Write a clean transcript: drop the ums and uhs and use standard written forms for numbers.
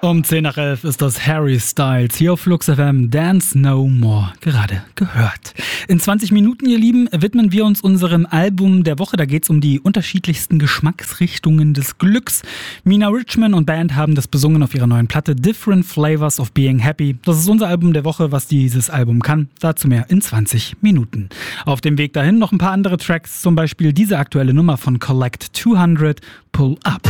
Um 10 nach 11 ist das Harry Styles hier auf Flux FM Dance No More gerade gehört. In 20 Minuten, ihr Lieben, widmen wir uns unserem Album der Woche. Da geht es um die unterschiedlichsten Geschmacksrichtungen des Glücks. Mina Richman und Band haben das besungen auf ihrer neuen Platte Different Flavors of Being Happy. Das ist unser Album der Woche, was dieses Album kann. Dazu mehr in 20 Minuten. Auf dem Weg dahin noch ein paar andere Tracks, zum Beispiel diese aktuelle Nummer von Collect 200, Pull Up.